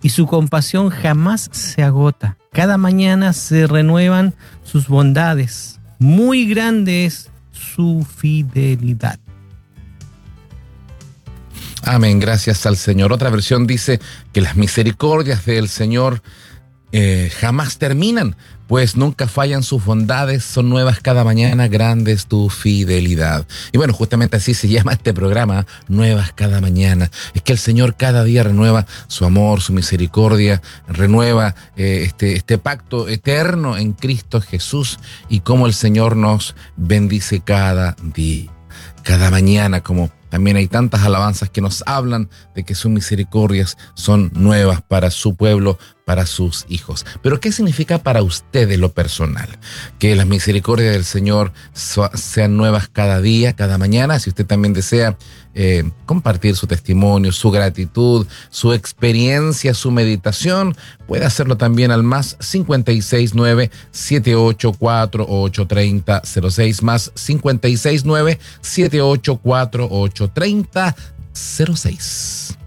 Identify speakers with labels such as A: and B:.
A: y su compasión jamás se agota. Cada mañana se renuevan sus bondades. Muy grande es su fidelidad.
B: Amén, gracias al Señor. Otra versión dice que las misericordias del Señor jamás terminan, pues nunca fallan sus bondades, son nuevas cada mañana, grande es tu fidelidad. Y bueno, justamente así se llama este programa, Nuevas cada mañana. Es que el Señor cada día renueva su amor, su misericordia, renueva este pacto eterno en Cristo Jesús y cómo el Señor nos bendice cada día, cada mañana, como también hay tantas alabanzas que nos hablan de que sus misericordias son nuevas para su pueblo, para sus hijos. Pero ¿qué significa para usted en lo personal? Que las misericordias del Señor sean nuevas cada día, cada mañana. Si usted también desea compartir su testimonio, su gratitud, su experiencia, su meditación, puede hacerlo también al más 569-784-830-06, más 569-784-830-06.